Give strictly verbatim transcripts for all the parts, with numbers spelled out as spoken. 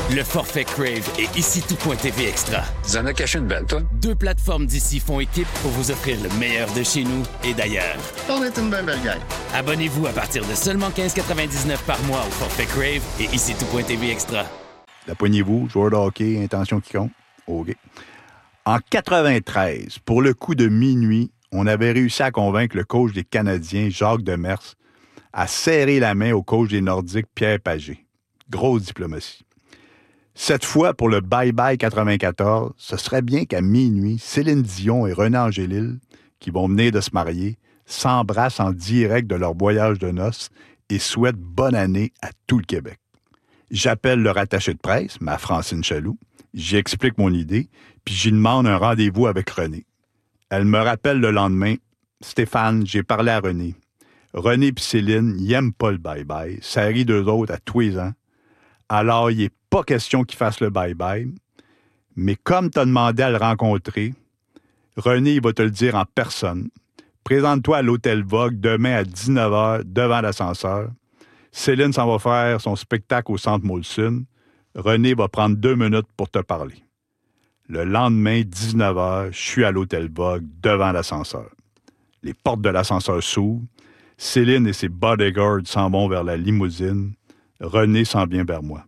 Le forfait Crave et ici tout.tv Extra. Tu en as caché une belle, toi? Deux plateformes d'ici font équipe pour vous offrir le meilleur de chez nous et d'ailleurs. On est une bien belle gang. Abonnez-vous à partir de seulement quinze quatre-vingt-dix-neuf par mois au forfait Crave et ici tout.tv Extra. La poignez-vous, joueur de hockey, intention qui compte. OK. En quatre-vingt-treize, pour le coup de minuit, on avait réussi à convaincre le coach des Canadiens, Jacques Demers, à serrer la main au coach des Nordiques, Pierre Pagé. Grosse diplomatie. Cette fois, pour le Bye-Bye quatre-vingt-quatorze, ce serait bien qu'à minuit, Céline Dion et René Angélil, qui vont venir de se marier, s'embrassent en direct de leur voyage de noces et souhaitent bonne année à tout le Québec. J'appelle leur attaché de presse, ma Francine Chaloux, j'y explique mon idée, puis j'y demande un rendez-vous avec René. Elle me rappelle le lendemain, « Stéphane, j'ai parlé à René. René et Céline, ils n'aiment pas le bye-bye. Ça rit d'eux autres à tous les ans. Alors, il n'est pas question qu'ils fassent le bye-bye. Mais comme tu as demandé à le rencontrer, René, il va te le dire en personne. Présente-toi à l'Hôtel Vogue demain à dix-neuf heures devant l'ascenseur. Céline s'en va faire son spectacle au Centre Molson. René va prendre deux minutes pour te parler. » Le lendemain, dix-neuf heures, je suis à l'Hôtel Vogue devant l'ascenseur. Les portes de l'ascenseur s'ouvrent. Céline et ses bodyguards s'en vont vers la limousine. René s'en vient vers moi.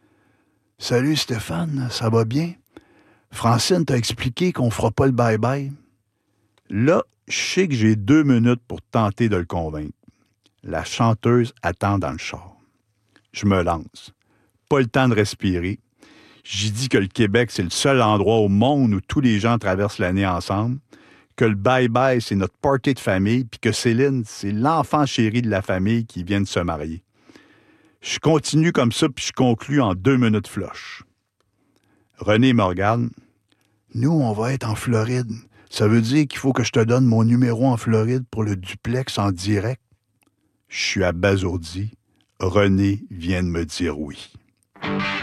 « Salut Stéphane, ça va bien? Francine t'a expliqué qu'on fera pas le bye-bye. » Là, je sais que j'ai deux minutes pour tenter de le convaincre. La chanteuse attend dans le char. Je me lance. Pas le temps de respirer. J'y dis que le Québec, c'est le seul endroit au monde où tous les gens traversent l'année ensemble, que le bye-bye, c'est notre party de famille, puis que Céline, c'est l'enfant chéri de la famille qui vient de se marier. Je continue comme ça, puis je conclus en deux minutes flush. René me regarde. « Nous, on va être en Floride. Ça veut dire qu'il faut que je te donne mon numéro en Floride pour le duplex en direct. » Je suis abasourdi. René vient de me dire oui.